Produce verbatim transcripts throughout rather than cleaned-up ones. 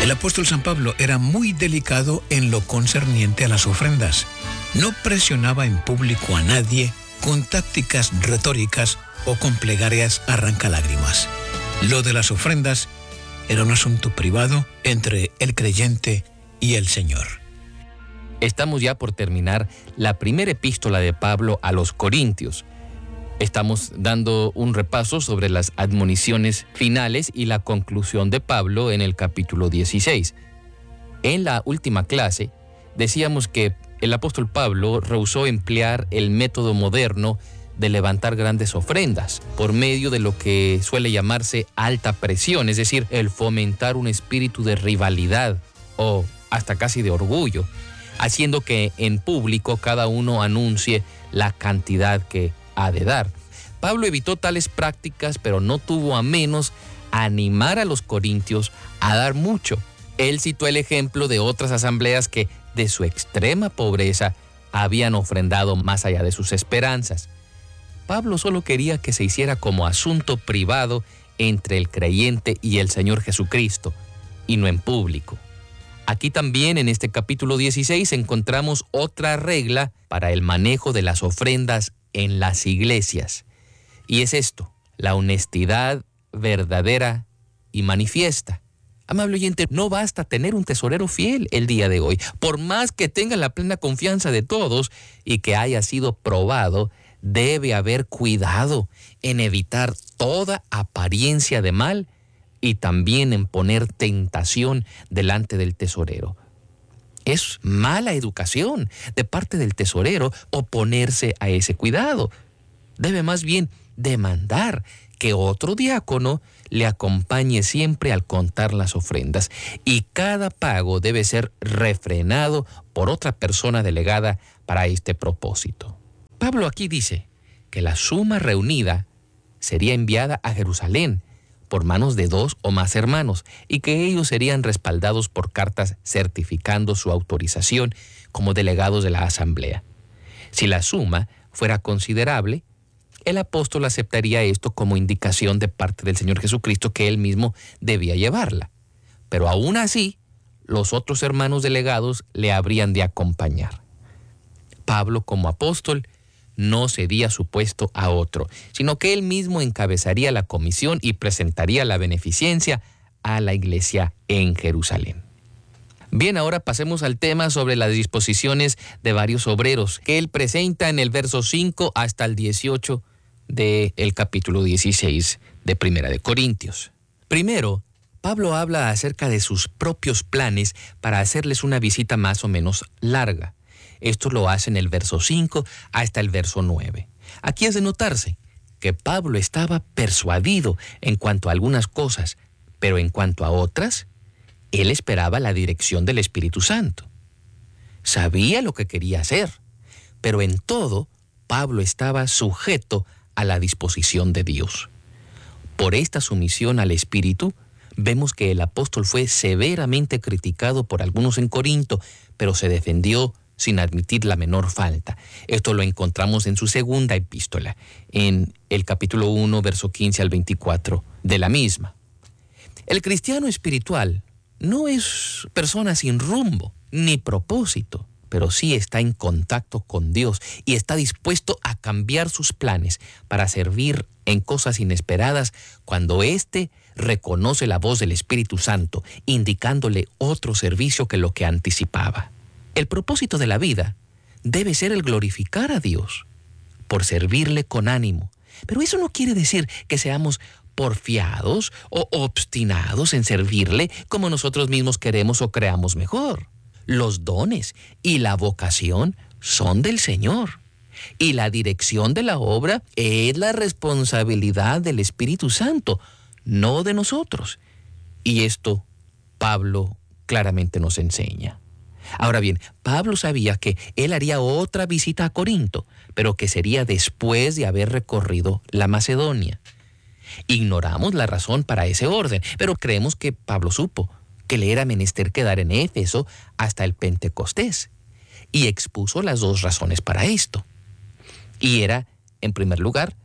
El apóstol San Pablo era muy delicado en lo concerniente a las ofrendas. No presionaba en público a nadie con tácticas retóricas o con plegarias arrancalágrimas. Lo de las ofrendas era un asunto privado entre el creyente y el Señor. Estamos ya por terminar la primera epístola de Pablo a los Corintios. Estamos dando un repaso sobre las admoniciones finales y la conclusión de Pablo en el capítulo dieciséis. En la última clase decíamos que el apóstol Pablo rehusó emplear el método moderno de levantar grandes ofrendas por medio de lo que suele llamarse alta presión, es decir, el fomentar un espíritu de rivalidad o hasta casi de orgullo, haciendo que en público cada uno anuncie la cantidad que ha de dar. Pablo evitó tales prácticas, pero no tuvo a menos animar a los corintios a dar mucho. Él citó el ejemplo de otras asambleas que, de su extrema pobreza, habían ofrendado más allá de sus esperanzas. Pablo solo quería que se hiciera como asunto privado entre el creyente y el Señor Jesucristo, y no en público. Aquí también, en este capítulo dieciséis, encontramos otra regla para el manejo de las ofrendas en las iglesias. Y es esto: la honestidad verdadera y manifiesta. Amable oyente, no basta tener un tesorero fiel el día de hoy. Por más que tenga la plena confianza de todos y que haya sido probado, debe haber cuidado en evitar toda apariencia de mal y también en poner tentación delante del tesorero. Es mala educación de parte del tesorero oponerse a ese cuidado. Debe más bien demandar que otro diácono le acompañe siempre al contar las ofrendas, y cada pago debe ser refrenado por otra persona delegada para este propósito. Pablo aquí dice que la suma reunida sería enviada a Jerusalén por manos de dos o más hermanos y que ellos serían respaldados por cartas certificando su autorización como delegados de la asamblea. Si la suma fuera considerable, el apóstol aceptaría esto como indicación de parte del Señor Jesucristo que él mismo debía llevarla. Pero aún así, los otros hermanos delegados le habrían de acompañar. Pablo, como apóstol, no cedía su puesto a otro, sino que él mismo encabezaría la comisión y presentaría la beneficencia a la iglesia en Jerusalén. Bien, ahora pasemos al tema sobre las disposiciones de varios obreros que él presenta en el verso cinco hasta el dieciocho del capítulo dieciséis de Primera de Corintios. Primero, Pablo habla acerca de sus propios planes para hacerles una visita más o menos larga. Esto lo hace en el verso cinco hasta el verso nueve. Aquí es de notarse que Pablo estaba persuadido en cuanto a algunas cosas, pero en cuanto a otras, él esperaba la dirección del Espíritu Santo. Sabía lo que quería hacer, pero en todo, Pablo estaba sujeto a la disposición de Dios. Por esta sumisión al Espíritu, vemos que el apóstol fue severamente criticado por algunos en Corinto, pero se defendió sin admitir la menor falta. Esto lo encontramos en su segunda epístola, en el capítulo uno, verso quince al veinticuatro de la misma. El cristiano espiritual no es persona sin rumbo ni propósito, pero sí está en contacto con Dios y está dispuesto a cambiar sus planes para servir en cosas inesperadas cuando éste reconoce la voz del Espíritu Santo, indicándole otro servicio que lo que anticipaba. El propósito de la vida debe ser el glorificar a Dios por servirle con ánimo. Pero eso no quiere decir que seamos porfiados o obstinados en servirle como nosotros mismos queremos o creamos mejor. Los dones y la vocación son del Señor, y la dirección de la obra es la responsabilidad del Espíritu Santo, no de nosotros. Y esto Pablo claramente nos enseña. Ahora bien, Pablo sabía que él haría otra visita a Corinto, pero que sería después de haber recorrido la Macedonia. Ignoramos la razón para ese orden, pero creemos que Pablo supo que le era menester quedar en Éfeso hasta el Pentecostés, y expuso las dos razones para esto. Y era, en primer lugar,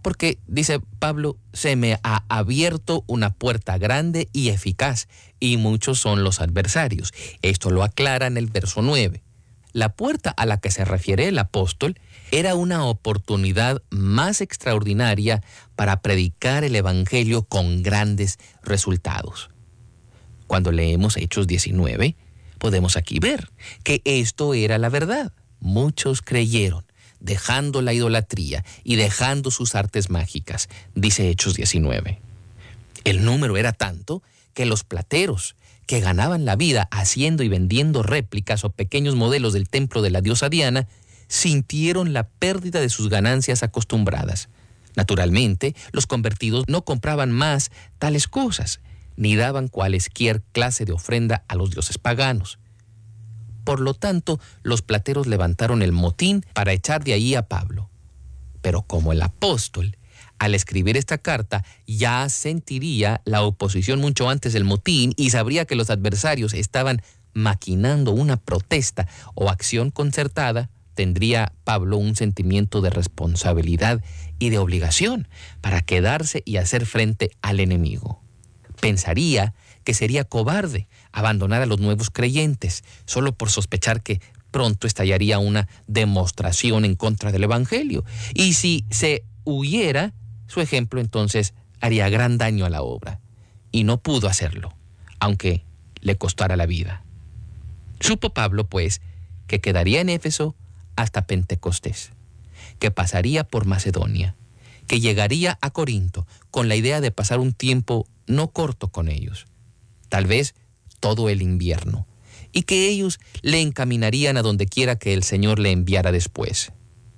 Porque, dice Pablo, se me ha abierto una puerta grande y eficaz, y muchos son los adversarios. Esto lo aclara en el verso nueve. La puerta a la que se refiere el apóstol era una oportunidad más extraordinaria para predicar el evangelio con grandes resultados. Cuando leemos Hechos diecinueve, podemos aquí ver que esto era la verdad. Muchos creyeron, dejando la idolatría y dejando sus artes mágicas, dice Hechos diecinueve. El número era tanto que los plateros, que ganaban la vida haciendo y vendiendo réplicas o pequeños modelos del templo de la diosa Diana, sintieron la pérdida de sus ganancias acostumbradas. Naturalmente, los convertidos no compraban más tales cosas, ni daban cualesquier clase de ofrenda a los dioses paganos. Por lo tanto, los plateros levantaron el motín para echar de ahí a Pablo. Pero como el apóstol, al escribir esta carta, ya sentiría la oposición mucho antes del motín y sabría que los adversarios estaban maquinando una protesta o acción concertada, tendría Pablo un sentimiento de responsabilidad y de obligación para quedarse y hacer frente al enemigo. Pensaría que sería cobarde abandonar a los nuevos creyentes solo por sospechar que pronto estallaría una demostración en contra del evangelio. Y si se huyera, su ejemplo entonces haría gran daño a la obra. Y no pudo hacerlo, aunque le costara la vida. Supo Pablo, pues, que quedaría en Éfeso hasta Pentecostés, que pasaría por Macedonia, que llegaría a Corinto con la idea de pasar un tiempo no corto con ellos, tal vez todo el invierno, y que ellos le encaminarían a donde quiera que el Señor le enviara después.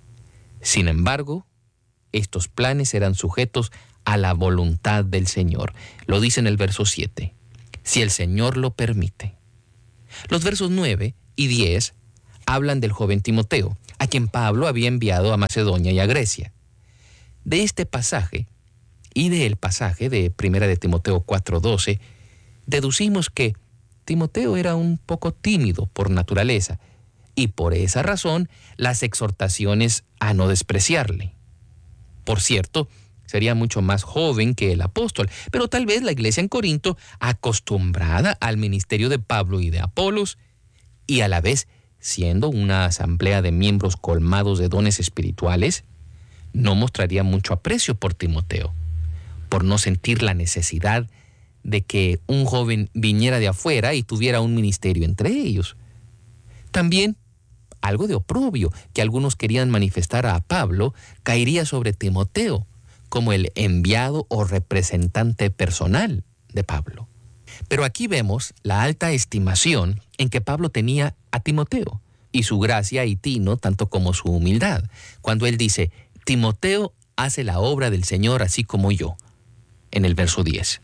Sin embargo, estos planes eran sujetos a la voluntad del Señor. Lo dice en el verso siete, si el Señor lo permite. Los versos nueve y diez hablan del joven Timoteo, a quien Pablo había enviado a Macedonia y a Grecia. De este pasaje y del pasaje de primera de Timoteo cuatro doce, deducimos que Timoteo era un poco tímido por naturaleza y por esa razón las exhortaciones a no despreciarle. Por cierto, sería mucho más joven que el apóstol, pero tal vez la iglesia en Corinto, acostumbrada al ministerio de Pablo y de Apolos, y a la vez siendo una asamblea de miembros colmados de dones espirituales, no mostraría mucho aprecio por Timoteo, por no sentir la necesidad de que un joven viniera de afuera y tuviera un ministerio entre ellos. También algo de oprobio que algunos querían manifestar a Pablo caería sobre Timoteo como el enviado o representante personal de Pablo. Pero aquí vemos la alta estimación en que Pablo tenía a Timoteo y su gracia y tino tanto como su humildad, cuando él dice, Timoteo hace la obra del Señor así como yo, en el verso diez.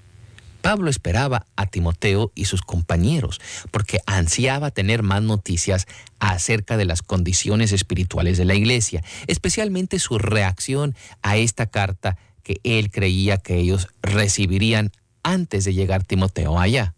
Pablo esperaba a Timoteo y sus compañeros porque ansiaba tener más noticias acerca de las condiciones espirituales de la iglesia, especialmente su reacción a esta carta que él creía que ellos recibirían antes de llegar Timoteo allá.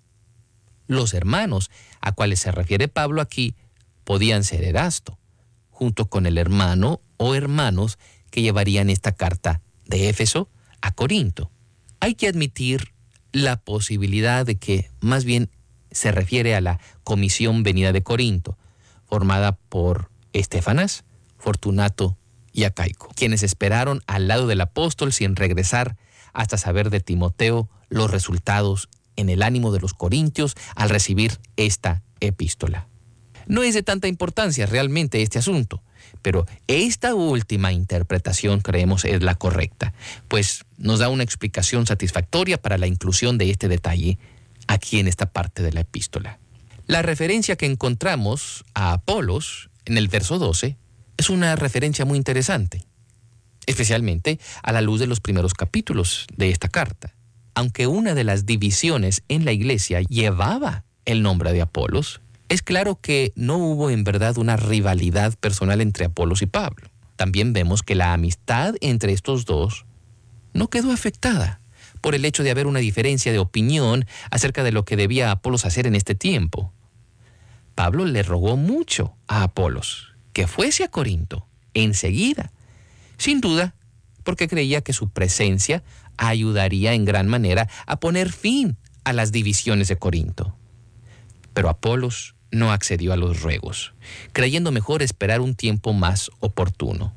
Los hermanos a cuales se refiere Pablo aquí podían ser Erasto, junto con el hermano o hermanos que llevarían esta carta de Éfeso a Corinto. Hay que admitir la posibilidad de que más bien se refiere a la comisión venida de Corinto, formada por Estefanas, Fortunato y Acaico, quienes esperaron al lado del apóstol sin regresar hasta saber de Timoteo los resultados en el ánimo de los corintios al recibir esta epístola. No es de tanta importancia realmente este asunto, pero esta última interpretación creemos es la correcta, pues nos da una explicación satisfactoria para la inclusión de este detalle aquí en esta parte de la epístola. La referencia que encontramos a Apolos en el verso doce es una referencia muy interesante, especialmente a la luz de los primeros capítulos de esta carta. Aunque una de las divisiones en la iglesia llevaba el nombre de Apolos, es claro que no hubo en verdad una rivalidad personal entre Apolos y Pablo. También vemos que la amistad entre estos dos no quedó afectada por el hecho de haber una diferencia de opinión acerca de lo que debía Apolos hacer en este tiempo. Pablo le rogó mucho a Apolos que fuese a Corinto enseguida. Sin duda, porque creía que su presencia ayudaría en gran manera a poner fin a las divisiones de Corinto. Pero Apolos no accedió a los ruegos, creyendo mejor esperar un tiempo más oportuno.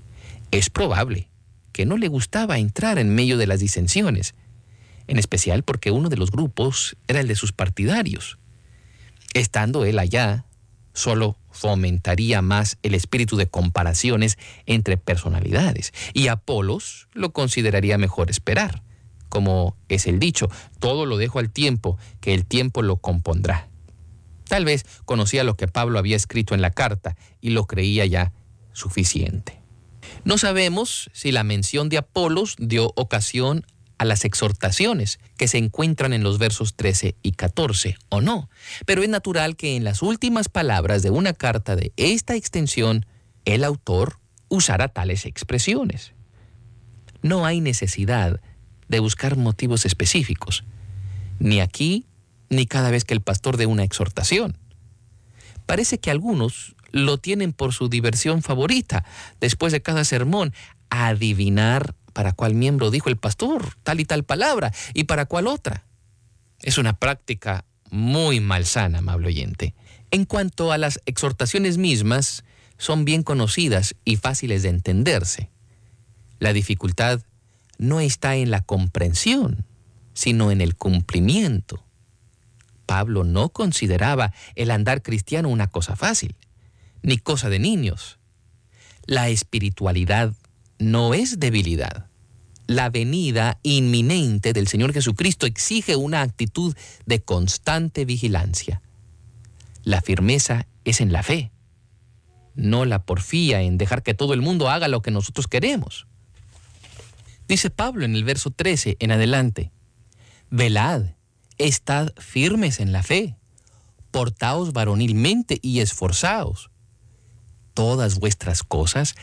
Es probable que no le gustaba entrar en medio de las disensiones, en especial porque uno de los grupos era el de sus partidarios. Estando él allá, solo fomentaría más el espíritu de comparaciones entre personalidades, y Apolos lo consideraría mejor esperar. Como es el dicho, todo lo dejo al tiempo, que el tiempo lo compondrá. Tal vez conocía lo que Pablo había escrito en la carta y lo creía ya suficiente. No sabemos si la mención de Apolos dio ocasión a las exhortaciones que se encuentran en los versos trece y catorce o no, pero es natural que en las últimas palabras de una carta de esta extensión el autor usara tales expresiones. No hay necesidad de buscar motivos específicos, ni aquí ni cada vez que el pastor dé una exhortación. Parece que algunos lo tienen por su diversión favorita, después de cada sermón, adivinar para cuál miembro dijo el pastor tal y tal palabra y para cuál otra. Es una práctica muy malsana, amable oyente. En cuanto a las exhortaciones mismas, son bien conocidas y fáciles de entenderse. La dificultad no está en la comprensión, sino en el cumplimiento. Pablo no consideraba el andar cristiano una cosa fácil, ni cosa de niños. La espiritualidad no es debilidad. La venida inminente del Señor Jesucristo exige una actitud de constante vigilancia. La firmeza es en la fe, no la porfía en dejar que todo el mundo haga lo que nosotros queremos. Dice Pablo en el verso trece en adelante: velad, estad firmes en la fe, portaos varonilmente y esforzaos. Todas vuestras cosas